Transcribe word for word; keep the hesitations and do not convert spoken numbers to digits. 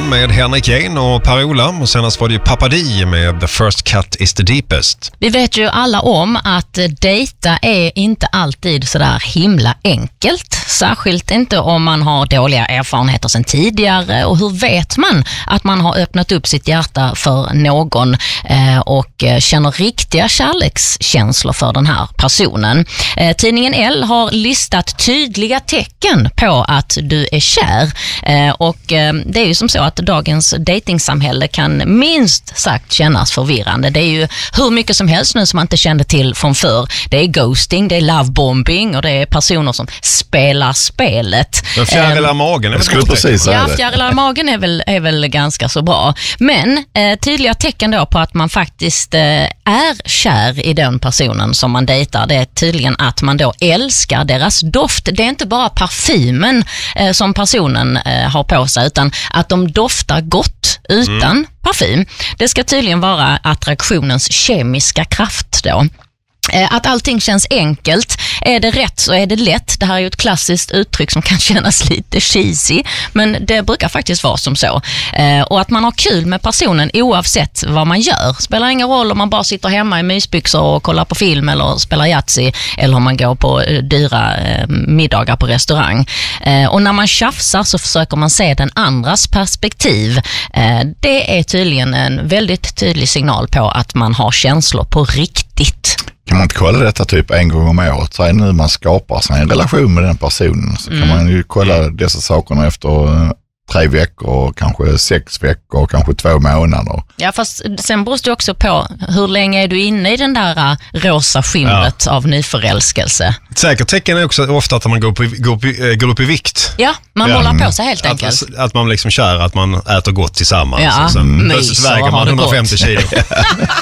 morgon med Henrik Jane och Per-Ola. Och senast var det ju Papadi med The First Cut is the Deepest. Vi vet ju alla om att dejta är inte alltid sådär himla enkelt. Särskilt inte om man har dåliga erfarenheter sedan tidigare. Och hur vet man att man har öppnat upp sitt hjärta för någon eh, och känner riktiga kärlekskänslor för den här personen? Eh, tidningen Elle har listat tydliga tecken på att du är kär. Eh, och eh, det är ju som så att dagens datingsamhälle kan minst sagt kännas förvirrande. Det är ju hur mycket som helst nu som man inte kände till från förr. Det är ghosting, det är lovebombing och det är personer som spelar spelet. Men fjärilar i magen är väl skulle precis Ja, fjärilar i magen är väl, är väl ganska så bra. Men eh, tydliga tecken då på att man faktiskt eh, är kär i den personen som man dejtar, det är tydligen att man då älskar deras doft. Det är inte bara parfymen eh, som personen eh, har på sig, utan att de doftar gott utan mm. parfym. Det ska tydligen vara attraktionens kemiska kraft då. Att allting känns enkelt. Är det rätt så är det lätt. Det här är ju ett klassiskt uttryck som kan kännas lite cheesy, men det brukar faktiskt vara som så. Och att man har kul med personen oavsett vad man gör. Spelar ingen roll om man bara sitter hemma i mysbyxor och kollar på film eller spelar Yatzy, eller om man går på dyra middagar på restaurang. Och när man tjafsar så försöker man se den andras perspektiv. Det är tydligen en väldigt tydlig signal på att man har känslor på riktigt. Kan man inte kolla detta typ en gång om året? Så är nu man skapar sig en relation med den personen. Så mm. kan man ju kolla dessa sakerna efter tre veckor, kanske sex veckor, kanske två månader. Ja, fast sen beror det också på hur länge är du inne i den där rosa skimret ja. av nyförälskelse. Säkert tecken är också ofta att man går, på, går, på, går upp i vikt. Ja, man ja. målar på sig helt enkelt. Att, att man liksom kär, att man äter gott tillsammans. Ja, och sen mm. plötsligt väger man hundrafemtio kilo.